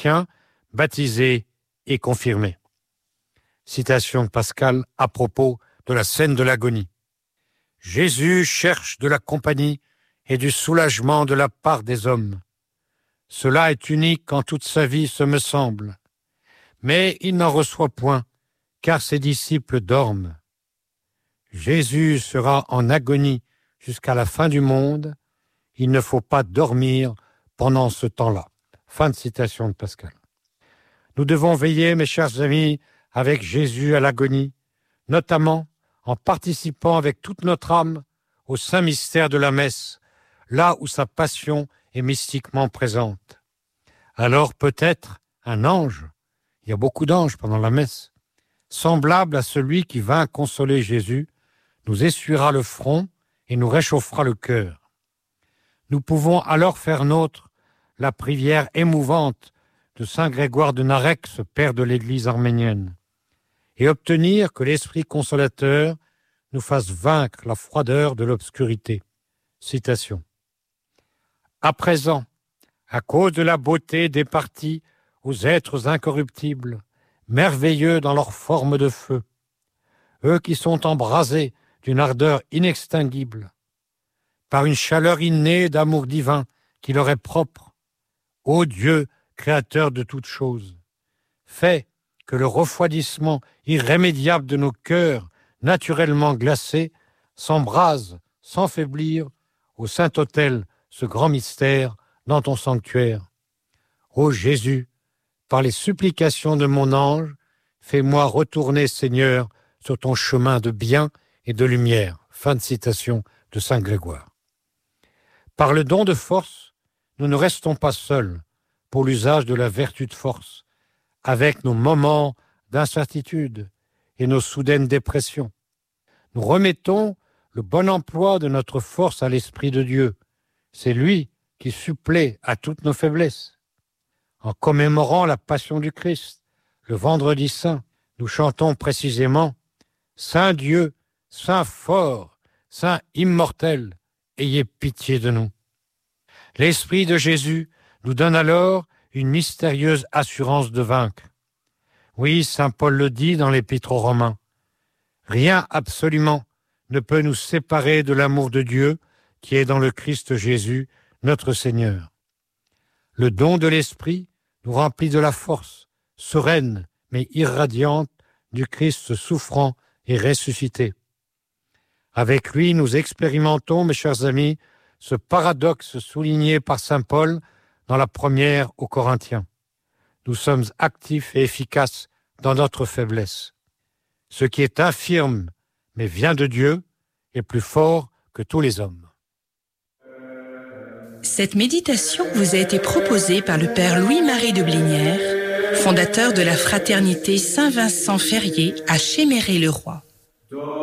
chrétiens, baptisés et confirmés. Citation de Pascal à propos de la scène de l'agonie. Jésus cherche de la compagnie et du soulagement de la part des hommes. Cela est unique en toute sa vie, ce me semble. Mais il n'en reçoit point, car ses disciples dorment. Jésus sera en agonie jusqu'à la fin du monde. Il ne faut pas dormir pendant ce temps-là. Fin de citation de Pascal. Nous devons veiller, mes chers amis, avec Jésus à l'agonie, notamment en participant avec toute notre âme au saint mystère de la messe, là où sa passion est mystiquement présente. Alors peut-être un ange, il y a beaucoup d'anges pendant la messe, semblable à celui qui vint consoler Jésus, nous essuiera le front et nous réchauffera le cœur. Nous pouvons alors faire nôtre la prière émouvante de saint Grégoire de Narek, ce père de l'Église arménienne, et obtenir que l'Esprit consolateur nous fasse vaincre la froideur de l'obscurité. Citation. À présent, à cause de la beauté départie aux êtres incorruptibles, merveilleux dans leur forme de feu, eux qui sont embrasés d'une ardeur inextinguible, par une chaleur innée d'amour divin qui leur est propre, ô Dieu, créateur de toutes choses, fais que le refroidissement irrémédiable de nos cœurs naturellement glacés s'embrase sans faiblir au Saint-Autel, ce grand mystère dans ton sanctuaire. Ô Jésus, par les supplications de mon ange, fais-moi retourner, Seigneur, sur ton chemin de bien et de lumière. Fin de citation de saint Grégoire. Par le don de force, nous ne restons pas seuls pour l'usage de la vertu de force, avec nos moments d'incertitude et nos soudaines dépressions. Nous remettons le bon emploi de notre force à l'Esprit de Dieu. C'est lui qui supplée à toutes nos faiblesses. En commémorant la passion du Christ, le vendredi saint, nous chantons précisément « Saint Dieu, Saint fort, Saint immortel, ayez pitié de nous ». L'Esprit de Jésus nous donne alors une mystérieuse assurance de vaincre. Oui, saint Paul le dit dans l'Épître aux Romains, « Rien absolument ne peut nous séparer de l'amour de Dieu qui est dans le Christ Jésus, notre Seigneur. » Le don de l'Esprit nous remplit de la force, sereine mais irradiante, du Christ souffrant et ressuscité. Avec lui, nous expérimentons, mes chers amis, ce paradoxe souligné par saint Paul dans la première aux Corinthiens. Nous sommes actifs et efficaces dans notre faiblesse. Ce qui est infirme, mais vient de Dieu, est plus fort que tous les hommes. Cette méditation vous a été proposée par le Père Louis-Marie de Blinière, fondateur de la Fraternité Saint-Vincent-Ferrier à Chéméré-le-Roi.